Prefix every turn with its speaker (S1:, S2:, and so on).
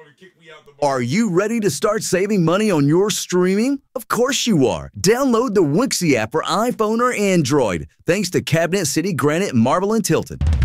S1: Are you ready to start saving money on your streaming? Of course you are. Download the Wixie app for iPhone or Android. Thanks to Cabinet City, Granite, Marble, and Tilton.